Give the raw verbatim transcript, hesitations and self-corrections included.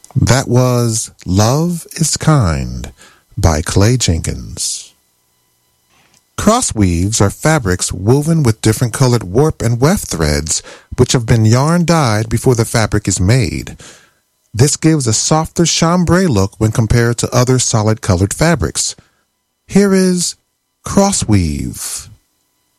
That was Love is Kind by Clay Jenkins. Cross weaves are fabrics woven with different colored warp and weft threads which have been yarn dyed before the fabric is made. This gives a softer chambray look when compared to other solid colored fabrics. Here is Cross Weave.